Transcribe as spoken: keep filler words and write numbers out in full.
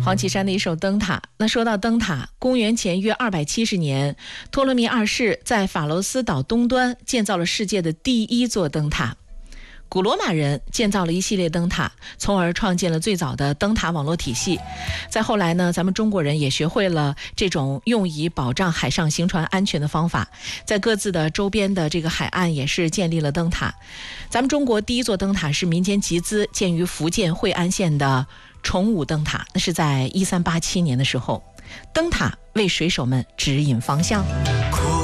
黄绮珊的一首《灯塔》。那说到灯塔，公元前约二百七十年，托勒密二世在法罗斯岛东端建造了世界的第一座灯塔。古罗马人建造了一系列灯塔，从而创建了最早的灯塔网络体系。再后来呢，咱们中国人也学会了这种用以保障海上行船安全的方法，在各自的周边的这个海岸也是建立了灯塔。咱们中国第一座灯塔是民间集资建于福建惠安县的崇武灯塔，那是在一三八七年的时候，灯塔为水手们指引方向。